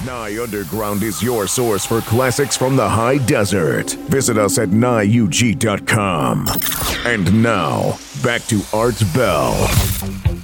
Nye Underground is your source for classics from the high desert. Visit us at nyeug.com. And now, back to Art Bell.